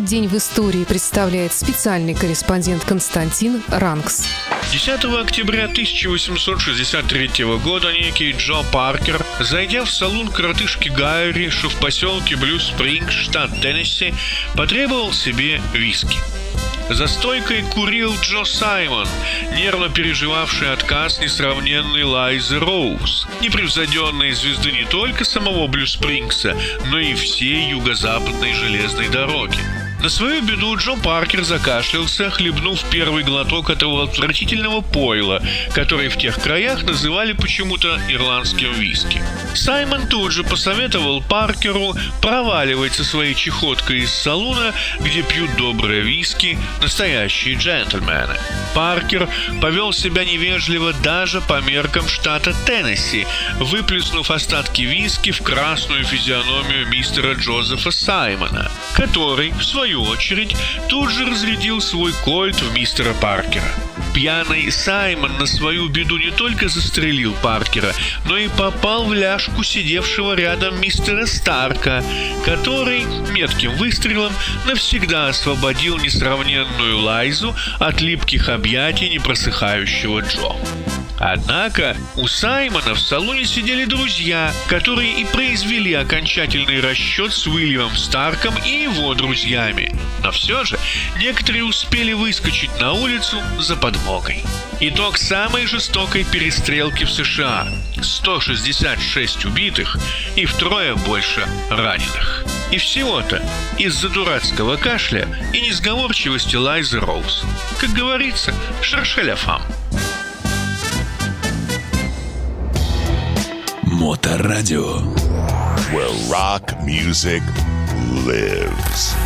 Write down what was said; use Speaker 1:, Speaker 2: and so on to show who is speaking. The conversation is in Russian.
Speaker 1: день в истории представляет специальный корреспондент Константин Ранкс.
Speaker 2: 10 октября 1863 года некий Джо Паркер, зайдя в салон коротышки Гарри, что в поселке Блю-Спрингс, штат Теннесси, потребовал себе виски. За стойкой курил Джо Саймон, нервно переживавший отказ несравненной Лайзы Роуз, непревзойденной звезды не только самого Блю-Спрингса, но и всей юго-западной железной дороги. На свою беду Джо Паркер закашлялся, хлебнув первый глоток этого отвратительного пойла, который в тех краях называли почему-то ирландским виски. Саймон тут же посоветовал Паркеру проваливать со своей чехоткой из салуна, где пьют доброе виски настоящие джентльмены. Паркер повел себя невежливо даже по меркам штата Теннесси, выплеснув остатки виски в красную физиономию мистера Джозефа Саймона, который, в свою очередь, тут же разрядил свой кольт в мистера Паркера. Пьяный Саймон на свою беду не только застрелил Паркера, но и попал в ляжку сидевшего рядом мистера Старка, который метким выстрелом навсегда освободил несравненную Лайзу от липких объятий непросыхающего Джо. Однако у Саймона в салоне сидели друзья, которые и произвели окончательный расчет с Уильямом Старком и его друзьями. Но все же некоторые успели выскочить на улицу за подмогой. Итог самой жестокой перестрелки в США – 166 убитых и втрое больше раненых. И всего-то из-за дурацкого кашля и несговорчивости Лайзы Роуз. Как говорится, шерше ля фам.
Speaker 3: Моторадио. Where rock music lives.